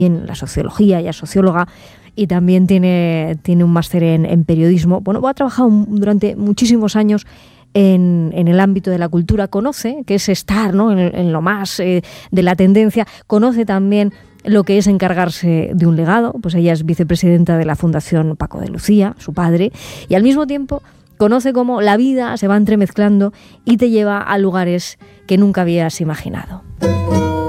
en la sociología, ella es socióloga y también tiene un máster en periodismo. Bueno, ha trabajado durante muchísimos años en el ámbito de la cultura, conoce que es estar, ¿no?, en lo más de la tendencia, conoce también lo que es encargarse de un legado. Pues ella es vicepresidenta de la Fundación Paco de Lucía, su padre, y al mismo tiempo conoce cómo la vida se va entremezclando y te lleva a lugares que nunca habías imaginado.